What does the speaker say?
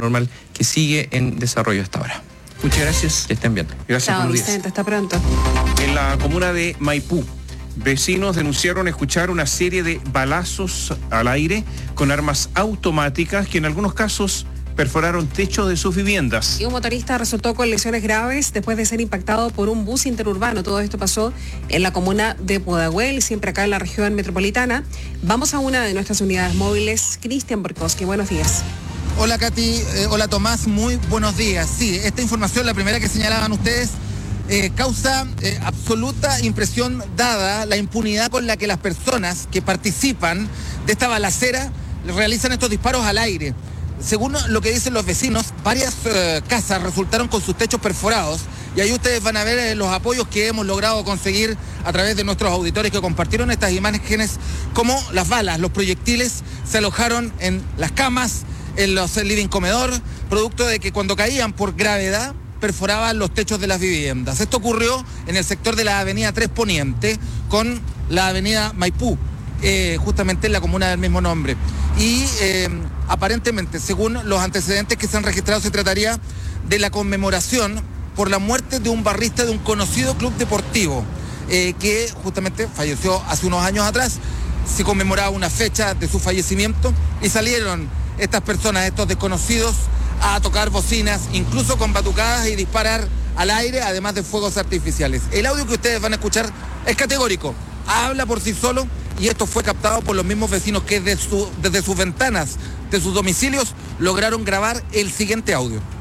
paranormal que sigue en desarrollo hasta ahora. Muchas gracias. Que estén bien. Gracias. Chao, por los días. Vicente, hasta pronto. En la comuna de Maipú, vecinos denunciaron escuchar una serie de balazos al aire con armas automáticas que en algunos casos perforaron techos de sus viviendas. Y un motorista resultó con lesiones graves después de ser impactado por un bus interurbano. Todo esto pasó en la comuna de Pudahuel, siempre acá en la región metropolitana. Vamos a una de nuestras unidades móviles. Cristian Borkowski, buenos días. Hola Katy, hola Tomás, muy buenos días. Sí, esta información, la primera que señalaban ustedes, causa absoluta impresión dada la impunidad con la que las personas que participan de esta balacera realizan estos disparos al aire. Según lo que dicen los vecinos, varias casas resultaron con sus techos perforados y ahí ustedes van a ver los apoyos que hemos logrado conseguir a través de nuestros auditores que compartieron estas imágenes, cómo las balas, los proyectiles se alojaron en las camas, en los living comedor, producto de que cuando caían por gravedad perforaban los techos de las viviendas. Esto ocurrió en el sector de la avenida 3 Poniente con la avenida Maipú, justamente en la comuna del mismo nombre. Y aparentemente, según los antecedentes que se han registrado, se trataría de la conmemoración por la muerte de un barrista de un conocido club deportivo que justamente falleció hace unos años atrás. Se conmemoraba una fecha de su fallecimiento y salieron estas personas, estos desconocidos, a tocar bocinas, incluso con batucadas y disparar al aire, además de fuegos artificiales. El audio que ustedes van a escuchar es categórico, habla por sí solo y esto fue captado por los mismos vecinos que desde sus ventanas, de sus domicilios, lograron grabar el siguiente audio.